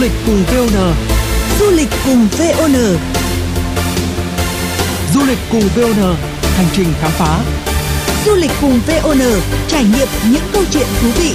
lịch cùng VON. Du lịch cùng VON. Du lịch cùng VON, hành trình khám phá. Du lịch cùng VON, trải nghiệm những câu chuyện thú vị.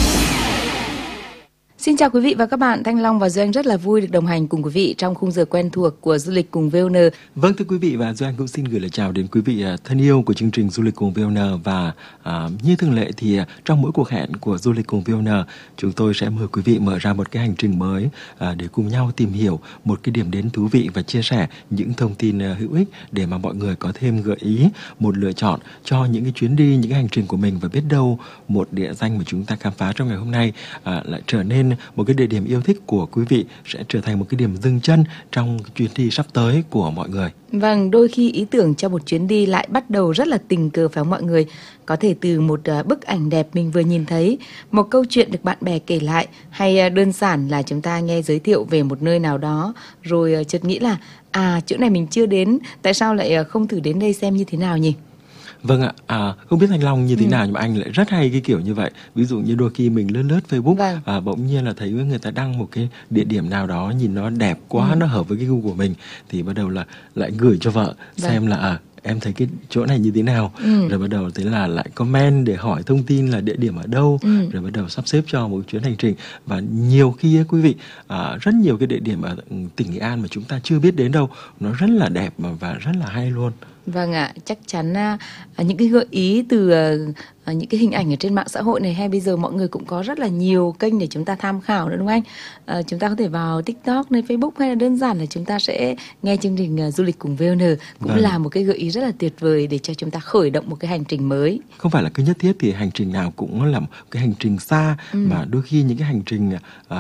Xin chào quý vị và các bạn, Thanh Long và Duy Anh rất là vui được đồng hành cùng quý vị trong khung giờ quen thuộc của Du lịch cùng VON. Vâng, thưa quý vị, và Duy Anh cũng xin gửi lời chào đến quý vị thân yêu của chương trình Du lịch cùng VON. Và như thường lệ thì trong mỗi cuộc hẹn của Du lịch cùng VON, chúng tôi sẽ mời quý vị mở ra một cái hành trình mới để cùng nhau tìm hiểu một cái điểm đến thú vị và chia sẻ những thông tin hữu ích để mà mọi người có thêm gợi ý, một lựa chọn cho những cái chuyến đi, những cái hành trình của mình. Và biết đâu một địa danh mà chúng ta khám phá trong ngày hôm nay lại trở nên một cái địa điểm yêu thích của quý vị, sẽ trở thành một cái điểm dừng chân trong chuyến đi sắp tới của mọi người. Vâng, đôi khi ý tưởng cho một chuyến đi lại bắt đầu rất là tình cờ phải không mọi người? Có thể từ một bức ảnh đẹp mình vừa nhìn thấy, một câu chuyện được bạn bè kể lại, hay đơn giản là chúng ta nghe giới thiệu về một nơi nào đó, rồi chợt nghĩ là chỗ này mình chưa đến, tại sao lại không thử đến đây xem như thế nào nhỉ? Vâng ạ, không biết Thanh Long như thế nào nhưng mà anh lại rất hay cái kiểu như vậy. Ví dụ như đôi khi mình lướt Facebook, bỗng nhiên là thấy người ta đăng một cái địa điểm nào đó nhìn nó đẹp quá, nó hợp với cái gu của mình, thì bắt đầu là lại gửi cho vợ xem là em thấy cái chỗ này như thế nào, rồi bắt đầu thế là lại comment để hỏi thông tin là địa điểm ở đâu, rồi bắt đầu sắp xếp cho một chuyến hành trình. Và nhiều khi quý vị, rất nhiều cái địa điểm ở tỉnh Nghệ An mà chúng ta chưa biết đến đâu, nó rất là đẹp và rất là hay luôn. Vâng ạ, chắc chắn những cái gợi ý từ những cái hình ảnh ở trên mạng xã hội này, hay bây giờ mọi người cũng có rất là nhiều kênh để chúng ta tham khảo nữa đúng không anh? Chúng ta có thể vào TikTok, lên Facebook, hay là đơn giản là chúng ta sẽ nghe chương trình Du lịch cùng VON, cũng là một cái gợi ý rất là tuyệt vời để cho chúng ta khởi động một cái hành trình mới. Không phải là cứ nhất thiết thì hành trình nào cũng là một cái hành trình xa, mà đôi khi những cái hành trình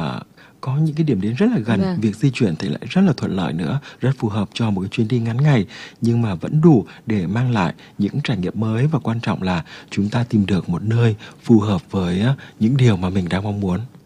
có những cái điểm đến rất là gần, việc di chuyển thì lại rất là thuận lợi nữa, rất phù hợp cho một cái chuyến đi ngắn ngày, nhưng mà vẫn đủ để mang lại những trải nghiệm mới. Và quan trọng là chúng ta tìm được một nơi phù hợp với những điều mà mình đang mong muốn.